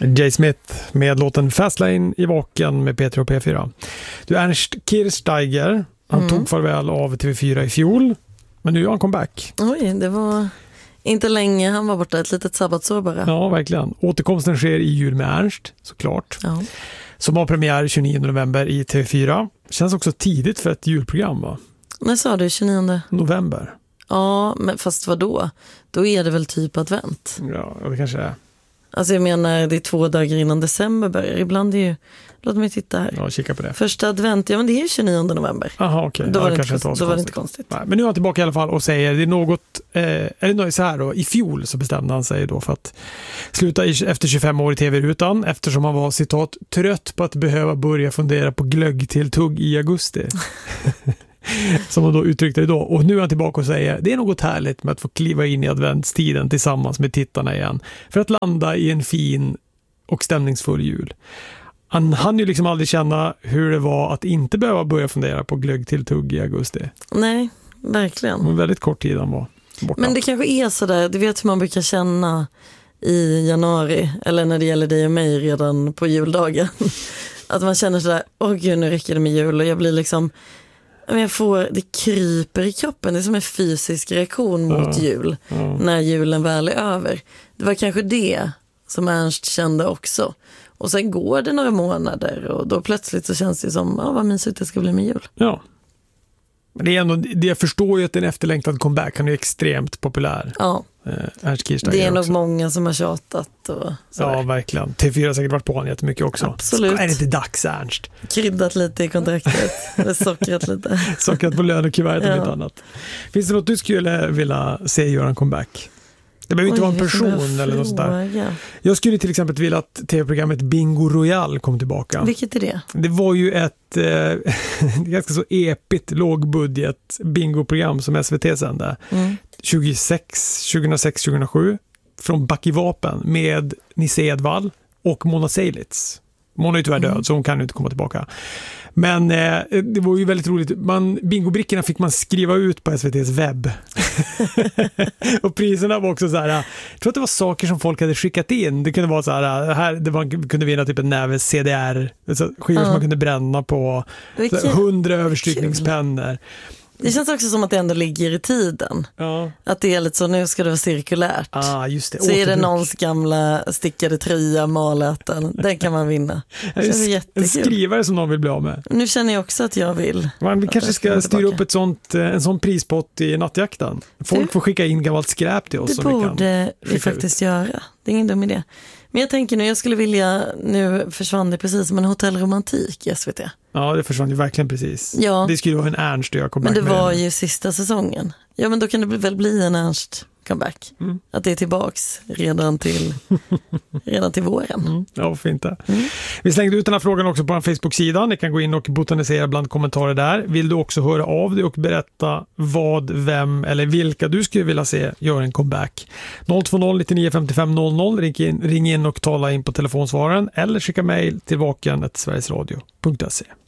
Jay Smith med låten Fastlane i Vaken med P3 och P4. Du, Ernst Kirchsteiger, han tog farväl av TV4 i fjol, men nu gör han comeback. Oj, det var inte länge, han var borta ett litet sabbatsår bara. Ja, verkligen. Återkomsten sker i Jul med Ernst, såklart. Ja. Som har premiär 29 november i TV4. Känns också tidigt för ett julprogram, va? När sa du, 29 november? Ja, men fast vad då? Då är det väl typ advent. Ja, det kanske är. Alltså jag menar, det är 2 dagar innan december börjar. Ibland är ju, låt mig titta här. Ja, kika på det. Första advent, ja men det är ju 29 november. Aha, okej. Då var det kanske inte konstigt. Nej, men nu är han tillbaka i alla fall och säger, det är något, eller så här då, i fjol så bestämde han sig då för att sluta efter 25 år i tv-rutan, eftersom han var, citat, trött på att behöva börja fundera på glögg till tugg i augusti. Som han då uttryckte det då. Och nu är han tillbaka och säger, det är något härligt med att få kliva in i adventstiden tillsammans med tittarna igen. För att landa i en fin och stämningsfull jul. Han hann ju liksom aldrig känna hur det var att inte behöva börja fundera på glögg till tugg i augusti. Nej, verkligen. Det var väldigt kort tid han var borta. Men det kanske är sådär, du vet hur man brukar känna i januari, eller när det gäller dig och mig redan på juldagen. Att man känner sådär, åh gud, nu räcker det med jul, och jag blir liksom, det kryper i kroppen. Det är som en fysisk reaktion mot jul när julen väl är över. Det var kanske det som Ernst kände också. Och sen går det några månader och då plötsligt så känns det som, vad mysigt det ska bli med jul. Ja. Men det är ändå, jag förstår ju att en efterlängtad comeback, han är extremt populär. Ja. Ernst Kirchsteiger. Det är nog också många som har tjatat och sådär. Ja, verkligen. TV4 har säkert varit på honom jättemycket också. Absolut. Så är det inte dags, Ernst? Kryddat lite i kontraktet. Eller sockrat lite. Sockrat på lönekuvertet och lite annat. Finns det något du skulle vilja se göra en comeback? Det behöver inte vara en person eller något sånt där. Jag skulle till exempel vilja att tv-programmet Bingo Royal kom tillbaka. Vilket är det? Det var ju ett ganska så epigt lågbudget bingoprogram som SVT sände. 2006-2007 från Backyvapen med Nisse Edvall och Mona Seilitz. Mona är ju tyvärr död så hon kan ju inte komma tillbaka. Men det var ju väldigt roligt. Bingobrickorna fick man skriva ut på SVT:s webb. Och priserna var också så här, jag tror att det var saker som folk hade skickat in. Det kunde vara så här man kunde vinna typ en näve CDR, alltså skivor som man kunde bränna på, 100 överstrykningspennor. Det känns också som att det ändå ligger i tiden. Ja. Att det är lite så, nu ska det vara cirkulärt. Just det. Så är det någons gamla stickade tröja, maläten. Den kan man vinna. Det känns jättekul. En skrivare som någon vill bli av med. Nu känner jag också att jag vill. Vi kanske ska styra upp en sån prispott i nattjakten. Folk får skicka in gammalt skräp till oss. Det borde vi faktiskt göra. Det är ingen dum idé. Men jag tänker nu, jag skulle vilja, nu försvann det precis som en hotellromantik i SVT. Ja, det försvann ju verkligen precis. Ja. Det skulle vara en Ernst och jag kom men back med. Men det var ju sista säsongen. Ja, men då kan det väl bli en Ernst comeback. Att det är tillbaks redan till våren. Ja, fint det. Vi slängde ut den här frågan också på en Facebook-sida. Ni kan gå in och botanisera bland kommentarer där. Vill du också höra av dig och berätta vad, vem eller vilka du skulle vilja se göra en comeback? 020-99 55 00. Ring in och tala in på telefonsvararen eller skicka mejl till vaken@sverigesradio.se.